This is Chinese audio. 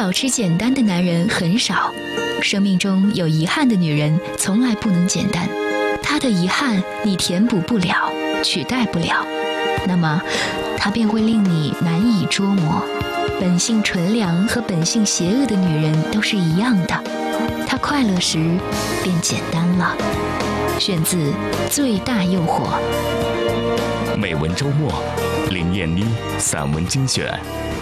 保持简单的男人很少，生命中有遗憾的女人从来不能简单。她的遗憾你填补不了，取代不了，那么她便会令你难以捉摸。本性纯良和本性邪恶的女人都是一样的，她快乐时便简单了。选自《最大诱惑》。 美文周末，林燕妮散文精选。